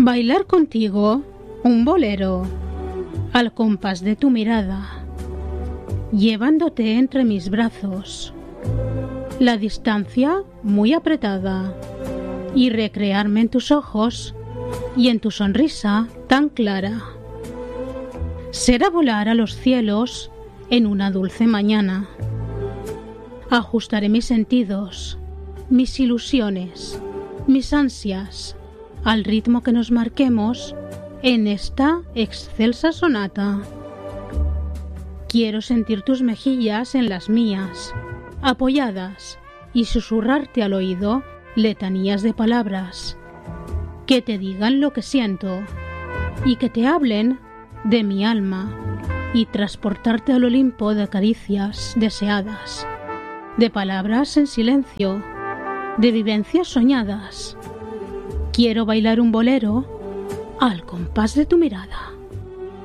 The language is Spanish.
Bailar contigo un bolero al compás de tu mirada, llevándote entre mis brazos, la distancia muy apretada, y recrearme en tus ojos y en tu sonrisa tan clara. Será volar a los cielos en una dulce mañana. Ajustaré mis sentidos, mis ilusiones, mis ansias, al ritmo que nos marquemos en esta excelsa sonata. Quiero sentir tus mejillas en las mías, apoyadas, y susurrarte al oído letanías de palabras que te digan lo que siento y que te hablen de mi alma, y transportarte al Olimpo de caricias deseadas, de palabras en silencio, de vivencias soñadas. Quiero bailar un bolero al compás de tu mirada.